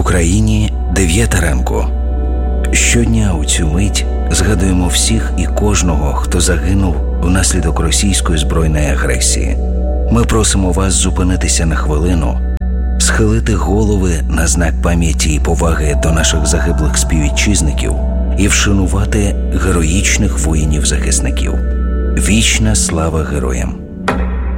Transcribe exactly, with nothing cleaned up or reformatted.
Україні дев'ята ранку. Щодня у цю мить згадуємо всіх і кожного, хто загинув внаслідок російської збройної агресії. Ми просимо вас зупинитися на хвилину, схилити голови на знак пам'яті і поваги до наших загиблих співвітчизників і вшанувати героїчних воїнів-захисників. Вічна слава героям!